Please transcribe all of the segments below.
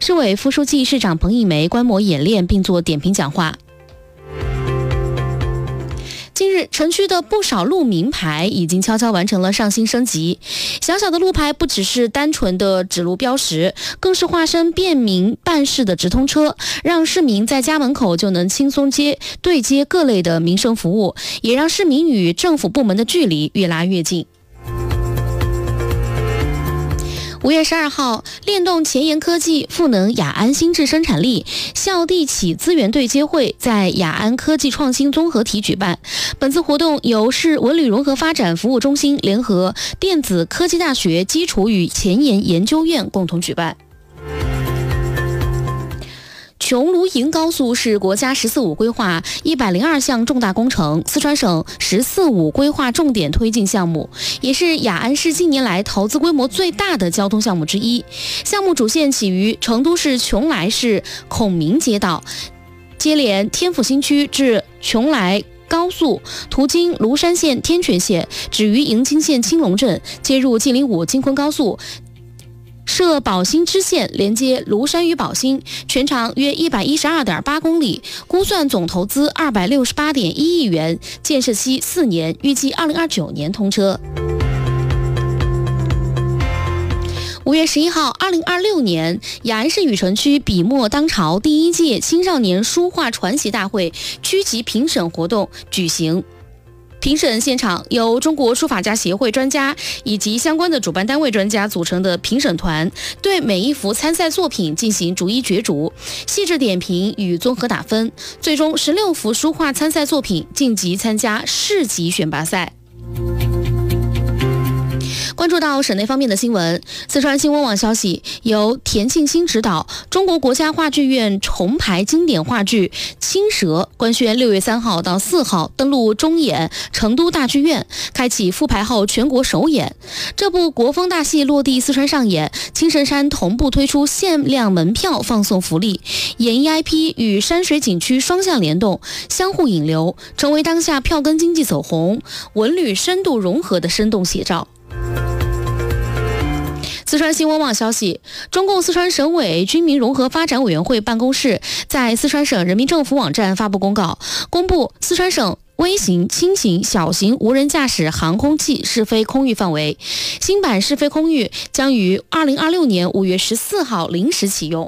市委副书记、市长彭一梅观摩演练并作点评讲话。近日，城区的不少路名牌已经悄悄完成了上新升级。小小的路牌不只是单纯的指路标识，更是化身便民办事的直通车，让市民在家门口就能轻松对接各类的民生服务，也让市民与政府部门的距离越拉越近。5月12号，联动前沿科技赋能雅安新质生产力校地企资源对接会在雅安科技创新综合体举办。本次活动由市文旅融合发展服务中心联合电子科技大学基础与前沿研究院共同举办。琼庐营高速是国家“十四五”规划102项重大工程，四川省“十四五”规划重点推进项目，也是雅安市近年来投资规模最大的交通项目之一。项目主线起于成都市邛崃市孔明街道，接连天府新区至邛崃高速，途经庐山县天全县，止于营津县青龙镇，接入G05京昆高速，设宝兴支线连接庐山与宝兴，全长约112.8公里，估算总投资268.1亿元，建设期4年，预计2029年通车。5月11号，2026年雅安市雨城区笔墨当朝第1届青少年书画传习大会区级评审活动举行。评审现场由中国书法家协会专家以及相关的主办单位专家组成的评审团，对每一幅参赛作品进行逐一角逐、细致点评与综合打分，最终16幅书画参赛作品晋级参加市级选拔赛。关注到省内方面的新闻，四川新闻网消息，由田沁鑫执导，中国国家话剧院重排经典话剧《青蛇》官宣6月3号到4号登陆中演成都大剧院，开启复排后全国首演。这部国风大戏落地四川上演，青神山同步推出限量门票放送福利，演艺 IP 与山水景区双向联动，相互引流，成为当下票根经济走红、文旅深度融合的生动写照。四川新闻网消息，中共四川省委军民融合发展委员会办公室在四川省人民政府网站发布公告，公布四川省微型、轻型、小型无人驾驶航空器试飞空域范围。新版试飞空域将于2026年5月14号0时启用。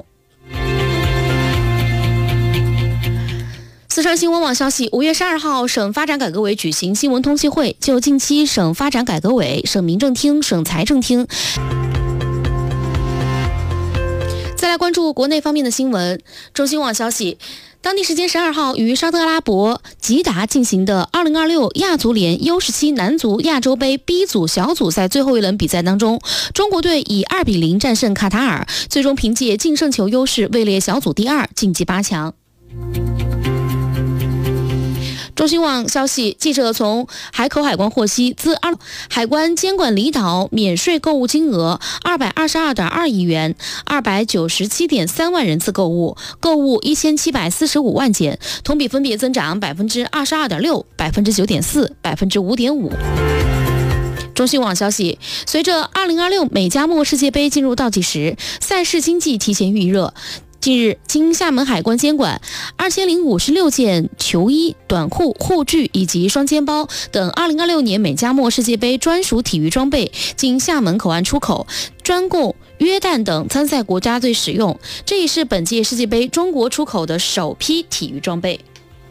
四川新闻网消息，5月12号，省发展改革委举行新闻通气会，就近期省发展改革委、省民政厅、省财政厅。再来关注国内方面的新闻。中新网消息，当地时间12号，于沙特阿拉伯吉达进行的2026亚足联 U17 男足亚洲杯 B 组小组赛最后一轮比赛当中，中国队以2-0战胜卡塔尔，最终凭借净胜球优势位列小组第2，晋级8强。中新网消息，记者从海口海关获悉，自海关监管离岛免税购物金额222.2亿元，297.3万人次购物1745万件，同比分别增长22.6%、9.4%、5.5%。中新网消息，随着2026美加墨世界杯进入倒计时，赛事经济提前预热。近日，经厦门海关监管，2056件球衣、短裤、护具以及双肩包等2026年美加墨世界杯专属体育装备经厦门口岸出口，专供约旦等参赛国家队使用。这也是本届世界杯中国出口的首批体育装备。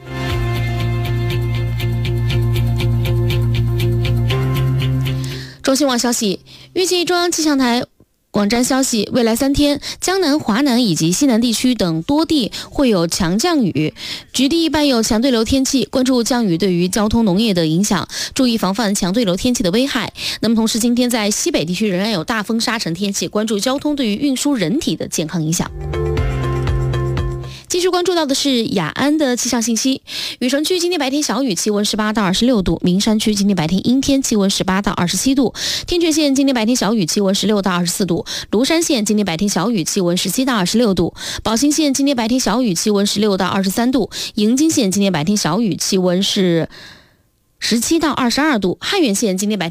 中新网消息，预计中央气象台网站消息，未来3天，江南、华南以及西南地区等多地会有强降雨，局地伴有强对流天气，关注降雨对于交通农业的影响，注意防范强对流天气的危害。那么同时，今天在西北地区仍然有大风沙尘天气，关注交通对于运输人体的健康影响。继续关注到的是雅安的气象信息，雨城区今天白天小雨，气温18到26度；名山区今天白天阴天，气温18到27度；天全县今天白天小雨，气温16到24度；庐山县今天白天小雨，气温17到26度；宝兴县今天白天小雨，气温16到23度；营津县今天白天小雨，气温是17到22度；汉源县今天白天